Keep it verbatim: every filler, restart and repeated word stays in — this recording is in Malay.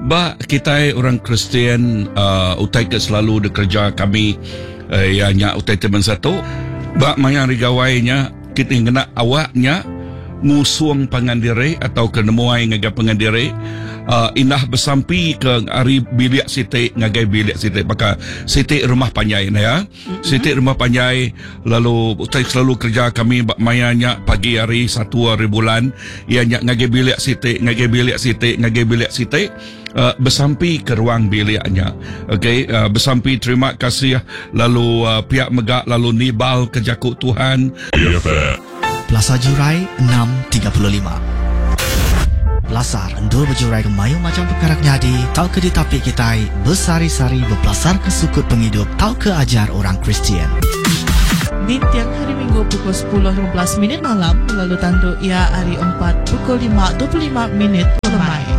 Ba kita orang Kristian uh, utai ke selalu bekerja kami uh, ianya utai teman satu. Ba mayang rigawainya kita kena awaknya ngusuang pangandiri atau kenemuai ngagai pangandiri uh, inah bersampi ke ari bilik siti ngagai bilik siti maka siti rumah panjai ya mm-hmm. Siti rumah panjai lalu utai selalu kerja kami bak mayanya pagi hari satu hari bulan ianya ngagai bilik siti ngagai bilik siti ngagai bilik siti Uh, bersampi ke ruang biliknya. Okey, uh, bersampi terima kasih lalu uh, pihak megak lalu nibal ke jakut Tuhan. Plaza Jurai enam tiga puluh lima. Belasar endul berjurai ke mayu macam perkara nyadi tau ke ditapik kita bersari-sari berpelasar ke sukut penghidup tau ke ajar orang Kristian. Di tiang hari Minggu pukul sepuluh lima belas minit malam lalu tandu ia hari empat pukul lima dua puluh lima minit permai.